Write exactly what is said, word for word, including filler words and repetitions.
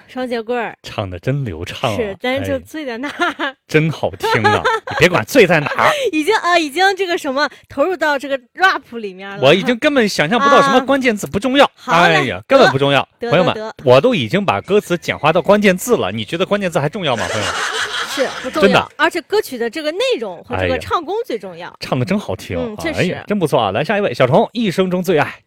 双节棍儿唱的真流畅啊！ 是，咱就醉在那儿、哎， 真好听啊！你别管醉在哪儿， 已经啊，已经这个什么投入到这个 rap 里面了。 我已经根本想象不到什么关键字不重要， 啊、 哎呀，根本不重要。朋友们，我都已经把歌词简化到关键字了，你觉得关键字还重要吗？朋友们？ 是不重要，真的，而且歌曲的这个内容和这个唱功最重要。 哎、唱的真好听， 嗯，确实、 哎呀，真不错啊！来下一位，小虫，一生中最爱。